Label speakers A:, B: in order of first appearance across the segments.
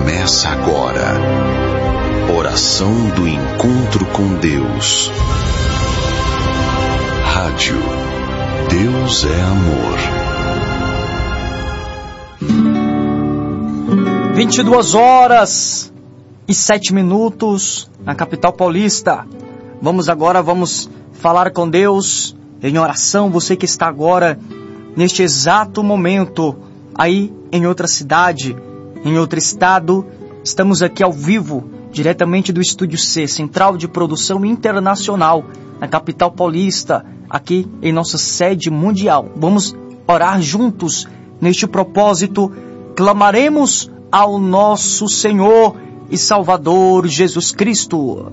A: Começa agora. Oração do encontro com Deus. Rádio Deus é Amor.
B: 22h07 na capital paulista. Vamos falar com Deus em oração. Você que está agora, neste exato momento, aí em outra cidade, em outro estado, estamos aqui ao vivo, diretamente do Estúdio C, Central de Produção Internacional, na capital paulista, aqui em nossa sede mundial. Vamos orar juntos neste propósito. Clamaremos ao nosso Senhor e Salvador Jesus Cristo.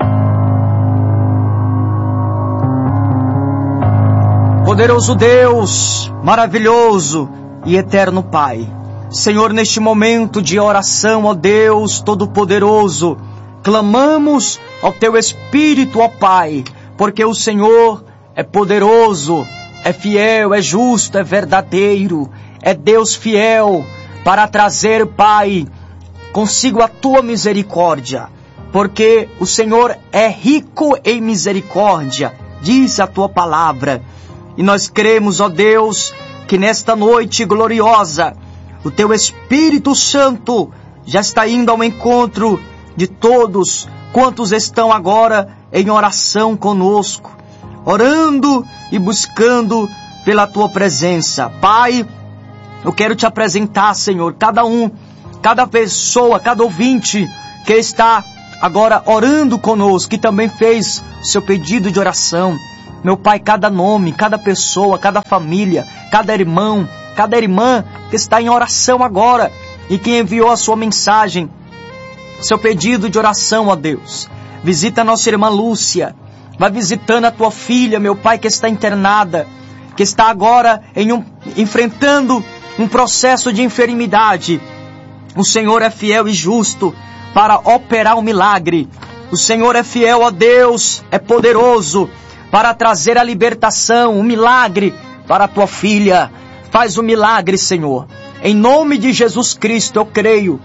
B: Poderoso Deus, maravilhoso e eterno Pai, Senhor, neste momento de oração, ó Deus Todo-Poderoso, clamamos ao Teu Espírito, ó Pai, porque o Senhor é poderoso, é fiel, é justo, é verdadeiro, é Deus fiel, para trazer, Pai, consigo a Tua misericórdia, porque o Senhor é rico em misericórdia, diz a Tua palavra. E nós cremos, ó Deus, que nesta noite gloriosa, o Teu Espírito Santo já está indo ao encontro de todos quantos estão agora em oração conosco, orando e buscando pela Tua presença. Pai, eu quero Te apresentar, Senhor, cada pessoa, cada ouvinte que está agora orando conosco, que também fez o seu pedido de oração. Meu Pai, cada nome, cada pessoa, cada família, cada irmão, cada irmã que está em oração agora e que enviou a sua mensagem, seu pedido de oração, ó Deus. Visita a nossa irmã Lúcia, vai visitando a Tua filha, meu Pai, que está internada, que está agora enfrentando um processo de enfermidade. O Senhor é fiel e justo para operar um milagre. O Senhor é fiel, ó Deus, é poderoso para trazer a libertação, um milagre para a Tua filha. Faz o milagre, Senhor. Em nome de Jesus Cristo, eu creio,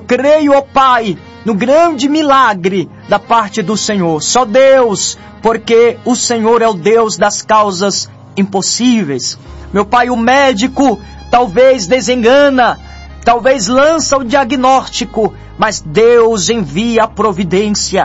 B: ó Pai, no grande milagre da parte do Senhor. Só Deus, porque o Senhor é o Deus das causas impossíveis. Meu Pai, o médico talvez desengana, talvez lança o diagnóstico, mas Deus envia a providência,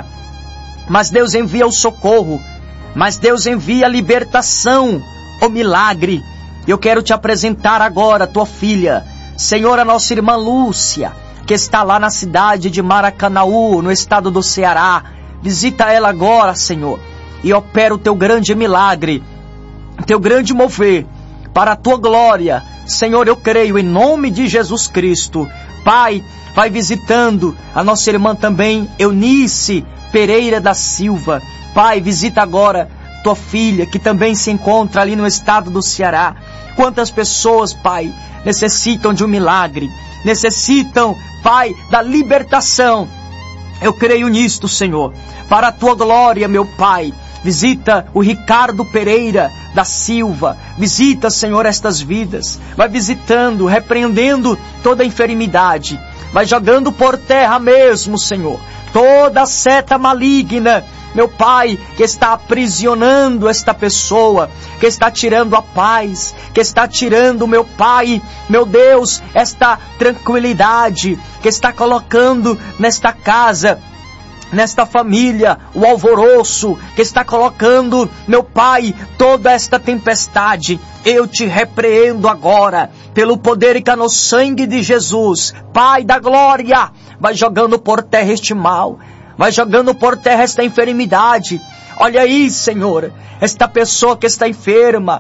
B: mas Deus envia o socorro, mas Deus envia a libertação, o milagre. Eu quero Te apresentar agora Tua filha, Senhor, a nossa irmã Lúcia, que está lá na cidade de Maracanaú, no estado do Ceará. Visita ela agora, Senhor, e opera o Teu grande milagre, o Teu grande mover, para a Tua glória. Senhor, eu creio em nome de Jesus Cristo. Pai, vai visitando a nossa irmã também, Eunice Pereira da Silva. Pai, visita agora Tua filha, que também se encontra ali no estado do Ceará. Quantas pessoas, Pai, necessitam de um milagre, necessitam, Pai, da libertação. Eu creio nisto, Senhor, para a Tua glória, meu Pai. Visita o Ricardo Pereira da Silva. Visita, Senhor, estas vidas. Vai visitando, repreendendo toda a enfermidade. Vai jogando por terra mesmo, Senhor, toda seta maligna, meu Pai, que está aprisionando esta pessoa, que está tirando a paz, que está tirando, meu Pai, meu Deus, esta tranquilidade, que está colocando nesta casa, nesta família, o alvoroço, que está colocando, meu Pai, toda esta tempestade. Eu Te repreendo agora, pelo poder e no sangue de Jesus. Pai da glória, vai jogando por terra este mal, vai jogando por terra esta enfermidade. Olha aí, Senhor, esta pessoa que está enferma,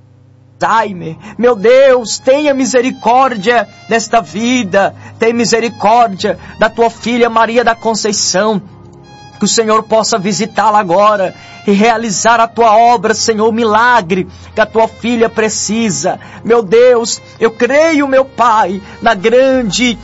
B: Alzheimer. Meu Deus, tenha misericórdia desta vida, tenha misericórdia da Tua filha Maria da Conceição, que o Senhor possa visitá-la agora e realizar a Tua obra, Senhor, o milagre que a Tua filha precisa. Meu Deus, eu creio, meu Pai, na grande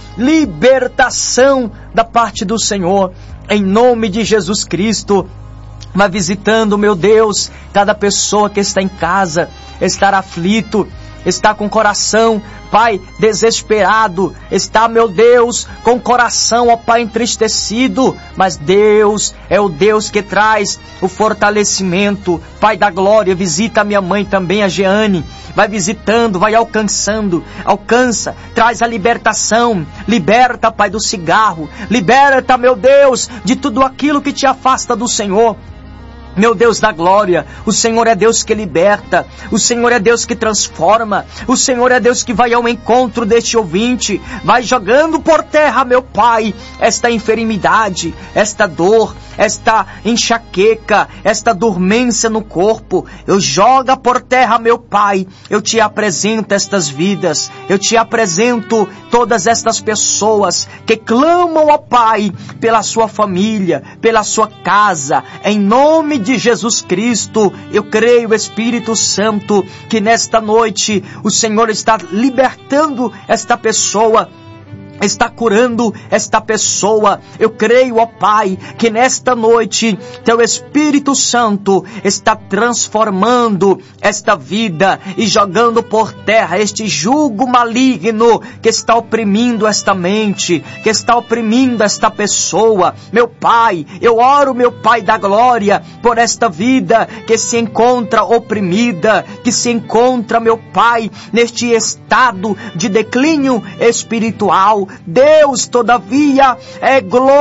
B: libertação da parte do Senhor, em nome de Jesus Cristo. Vai visitando, meu Deus, cada pessoa que está em casa, estar aflito, está com o coração, Pai, desesperado, está, meu Deus, com o coração, ó Pai, entristecido, mas Deus é o Deus que traz o fortalecimento. Pai da glória, visita a minha mãe também, a Jeane, vai visitando, vai alcançando, alcança, traz a libertação, liberta, Pai, do cigarro, liberta, meu Deus, de tudo aquilo que te afasta do Senhor. Meu Deus da glória, o Senhor é Deus que liberta, o Senhor é Deus que transforma, o Senhor é Deus que vai ao encontro deste ouvinte, vai jogando por terra, meu Pai, esta enfermidade, esta dor, esta enxaqueca, esta dormência no corpo. Eu jogo por terra, meu Pai, eu te apresento estas vidas, eu te apresento todas estas pessoas que clamam, ó Pai, pela sua família, pela sua casa, em nome de Jesus Cristo. Eu creio, Espírito Santo, que nesta noite o Senhor está libertando esta pessoa, está curando esta pessoa. Eu creio, ó Pai, que nesta noite Teu Espírito Santo está transformando esta vida e jogando por terra este jugo maligno que está oprimindo esta mente, que está oprimindo esta pessoa. Meu Pai, eu oro, meu Pai da glória, por esta vida que se encontra oprimida, que se encontra, meu Pai, neste estado de declínio espiritual. Deus, todavia, é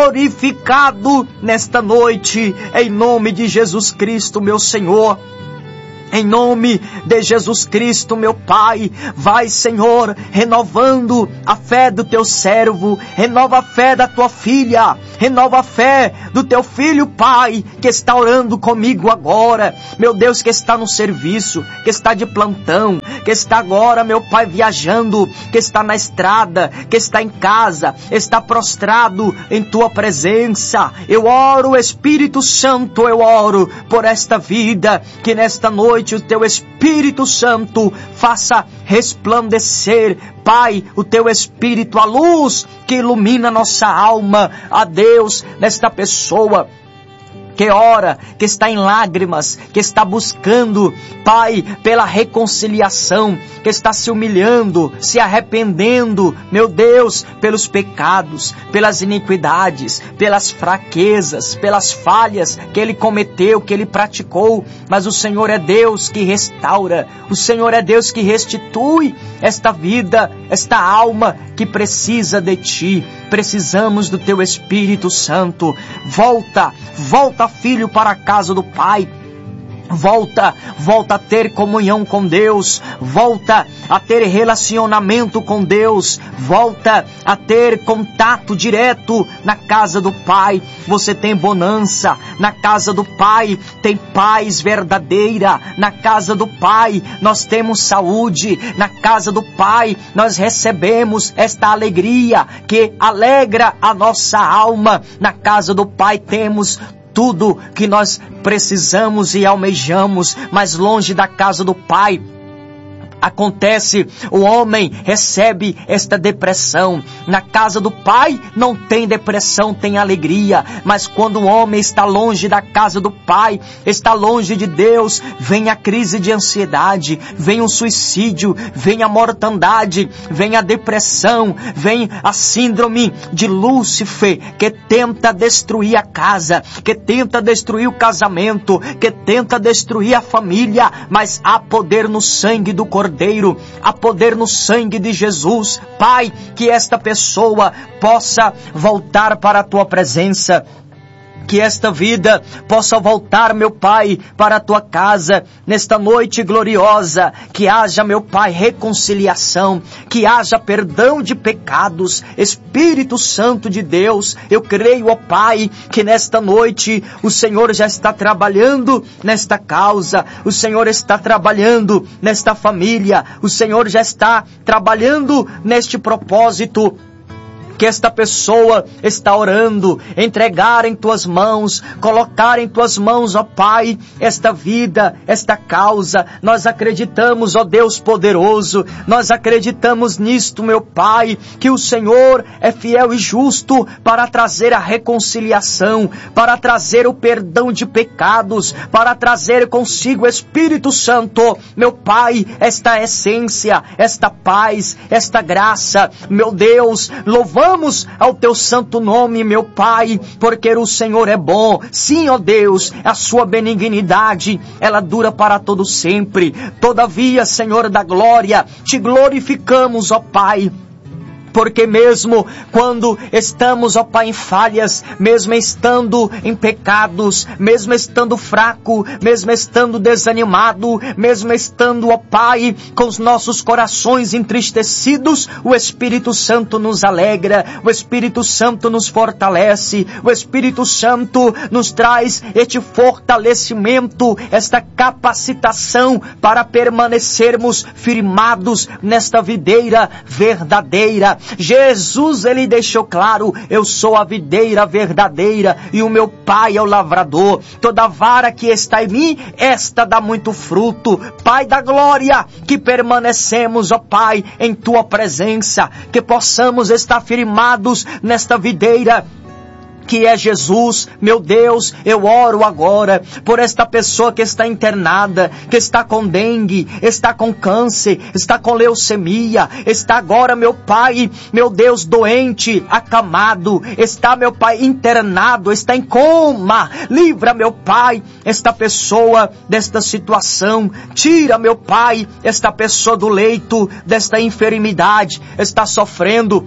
B: glorificado nesta noite, em nome de Jesus Cristo, meu Senhor. Em nome de Jesus Cristo, meu Pai, vai, Senhor, renovando a fé do Teu servo, renova a fé da Tua filha, renova a fé do Teu filho, Pai, que está orando comigo agora, meu Deus, que está no serviço, que está de plantão, que está agora, meu Pai, viajando, que está na estrada, que está em casa, está prostrado em Tua presença. Eu oro, Espírito Santo, eu oro por esta vida, que nesta noite o Teu Espírito Santo faça resplandecer, Pai, o Teu Espírito, a luz que ilumina nossa alma. A Deus, nesta pessoa que ora, que está em lágrimas, que está buscando, Pai, pela reconciliação, que está se humilhando, se arrependendo, meu Deus, pelos pecados, pelas iniquidades, pelas fraquezas, pelas falhas que ele cometeu, que ele praticou. Mas o Senhor é Deus que restaura, o Senhor é Deus que restitui esta vida, esta alma que precisa de Ti. Precisamos do Teu Espírito Santo. Volta, filho, para a casa do Pai. Volta a ter comunhão com Deus, volta a ter relacionamento com Deus, volta a ter contato direto na casa do Pai. Você tem bonança, na casa do Pai tem paz verdadeira, na casa do Pai nós temos saúde, na casa do Pai nós recebemos esta alegria que alegra a nossa alma. Na casa do Pai temos tudo que nós precisamos e almejamos, mas longe da casa do Pai acontece, o homem recebe esta depressão. Na casa do Pai não tem depressão, tem alegria. Mas quando o homem está longe da casa do Pai, está longe de Deus, vem a crise de ansiedade, vem o suicídio, vem a mortandade, vem a depressão, vem a síndrome de Lúcifer, que tenta destruir a casa, que tenta destruir o casamento, que tenta destruir a família. Mas há poder no sangue do Cordeiro, há poder no sangue de Jesus. Pai, que esta pessoa possa voltar para a Tua presença, que esta vida possa voltar, meu Pai, para a Tua casa, nesta noite gloriosa, que haja, meu Pai, reconciliação, que haja perdão de pecados. Espírito Santo de Deus, eu creio, ó Pai, que nesta noite o Senhor já está trabalhando nesta causa, o Senhor está trabalhando nesta família, o Senhor já está trabalhando neste propósito que esta pessoa está orando, entregar em tuas mãos, colocar em tuas mãos, ó Pai, esta vida, esta causa. Nós acreditamos, ó Deus poderoso, nós acreditamos nisto, meu Pai, que o Senhor é fiel e justo para trazer a reconciliação, para trazer o perdão de pecados, para trazer consigo o Espírito Santo, meu Pai, esta essência, esta paz, esta graça. Meu Deus, louvamos ao teu santo nome, meu Pai, porque o Senhor é bom. Sim, ó Deus, a sua benignidade, ela dura para todo sempre. Todavia, Senhor da glória, te glorificamos, ó Pai, porque mesmo quando estamos, ó Pai, em falhas, mesmo estando em pecados, mesmo estando fraco, mesmo estando desanimado, mesmo estando, ó Pai, com os nossos corações entristecidos, o Espírito Santo nos alegra, o Espírito Santo nos fortalece, o Espírito Santo nos traz este fortalecimento, esta capacitação para permanecermos firmados nesta videira verdadeira. Jesus, ele deixou claro: eu sou a videira verdadeira e o meu Pai é o lavrador. Toda vara que está em mim, esta dá muito fruto. Pai da glória, que permanecemos, ó Pai, em tua presença, que possamos estar firmados nesta videira que é Jesus. Meu Deus, eu oro agora por esta pessoa que está internada, que está com dengue, está com câncer, está com leucemia, está agora, meu Pai, meu Deus, doente, acamado, está, meu Pai, internado, está em coma. Livra, meu Pai, esta pessoa desta situação. Tira, meu Pai, esta pessoa do leito desta enfermidade. Está sofrendo,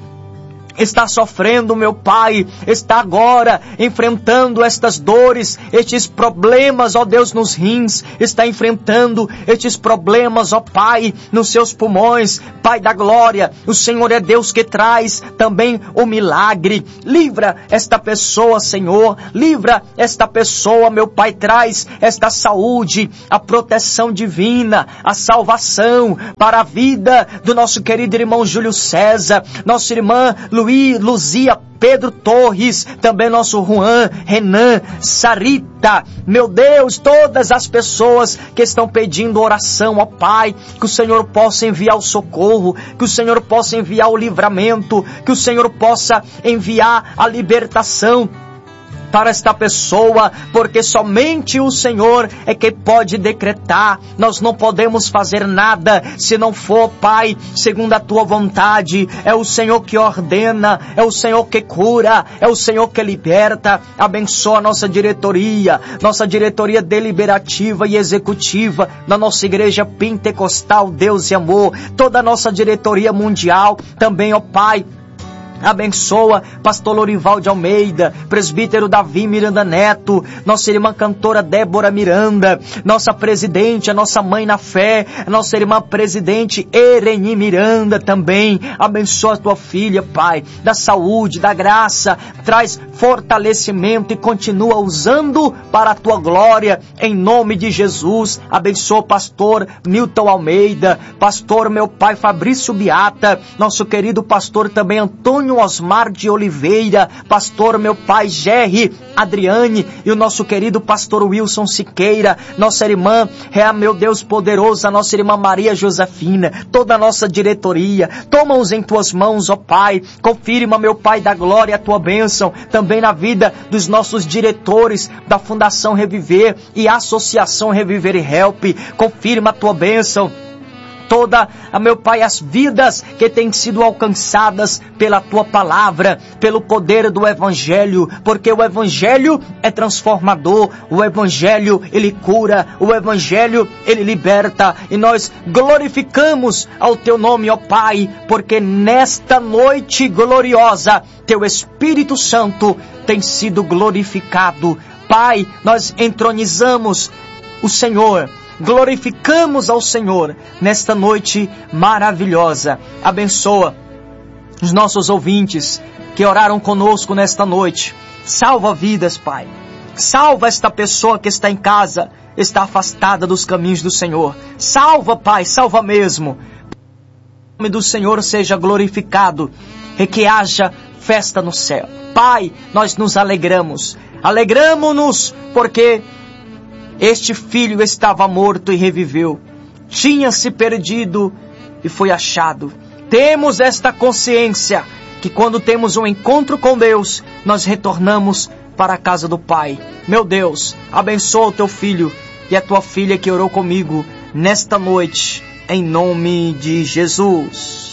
B: meu Pai, está agora enfrentando estas dores, estes problemas, ó Deus, nos rins, está enfrentando estes problemas, ó Pai, nos seus pulmões. Pai da glória, o Senhor é Deus que traz também o milagre. Livra esta pessoa, Senhor, livra esta pessoa, meu Pai, traz esta saúde, a proteção divina, a salvação para a vida do nosso querido irmão Júlio César, nossa irmã Luzia, Pedro Torres, também nosso Juan, Renan, Sarita, meu Deus, todas as pessoas que estão pedindo oração, ó Pai, que o Senhor possa enviar o socorro, que o Senhor possa enviar o livramento, que o Senhor possa enviar a libertação para esta pessoa, porque somente o Senhor é que pode decretar. Nós não podemos fazer nada se não for, Pai, segundo a tua vontade. É o Senhor que ordena, é o Senhor que cura, é o Senhor que liberta. Abençoa a nossa diretoria deliberativa e executiva da nossa igreja pentecostal Deus e Amor, toda a nossa diretoria mundial também, ó Pai. Abençoa pastor Lorival de Almeida, presbítero Davi Miranda Neto, nossa irmã cantora Débora Miranda, nossa presidente, a nossa mãe na fé, a nossa irmã presidente Ereni Miranda também. Abençoa a tua filha, Pai, da saúde, da graça, traz fortalecimento e continua usando para a tua glória, em nome de Jesus. Abençoa o pastor Milton Almeida, pastor, meu Pai, Fabrício Beata, nosso querido pastor também Antônio Osmar de Oliveira, pastor, meu Pai, Gerry Adriane, e o nosso querido pastor Wilson Siqueira, nossa irmã, meu Deus poderoso, a nossa irmã Maria Josefina, toda a nossa diretoria. Toma-os em tuas mãos, ó Pai, confirma, meu Pai da glória, a tua bênção também na vida dos nossos diretores da Fundação Reviver e Associação Reviver e Help. Confirma a tua bênção, toda, meu Pai, as vidas que têm sido alcançadas pela tua palavra, pelo poder do Evangelho, porque o Evangelho é transformador, o Evangelho, ele cura, o Evangelho, ele liberta, e nós glorificamos ao teu nome, ó Pai, porque nesta noite gloriosa, teu Espírito Santo tem sido glorificado. Pai, nós entronizamos o Senhor, glorificamos ao Senhor nesta noite maravilhosa. Abençoa os nossos ouvintes que oraram conosco nesta noite. Salva vidas, Pai. Salva esta pessoa que está em casa, está afastada dos caminhos do Senhor. Salva, Pai, salva mesmo. O nome do Senhor seja glorificado e que haja festa no céu. Pai, nós nos alegramos. Alegramo-nos porque este filho estava morto e reviveu. Tinha se perdido e foi achado. Temos esta consciência que quando temos um encontro com Deus, nós retornamos para a casa do Pai. Meu Deus, abençoa o teu filho e a tua filha que orou comigo nesta noite, em nome de Jesus.